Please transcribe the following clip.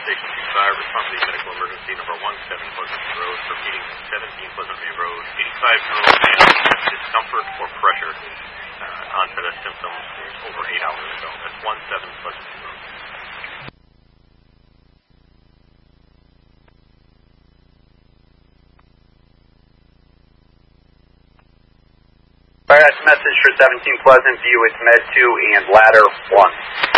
Station 25, respond to the medical emergency number 17 Pleasant View Road, repeating 17 Pleasant View Road, 85-year-old man, discomfort or pressure, onset of symptoms over 8 hours ago. That's 17 Pleasant View Road. Alright, that's a message for 17 Pleasant View. It's Med 2 and Ladder 1.